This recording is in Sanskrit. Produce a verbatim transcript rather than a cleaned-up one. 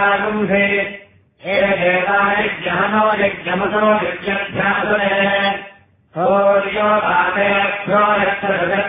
यज्ञागुंसे हे देवायज्ञमनो यज्ञमसो यज्ञध्यासने होर्यो पातेभ्यो यत्र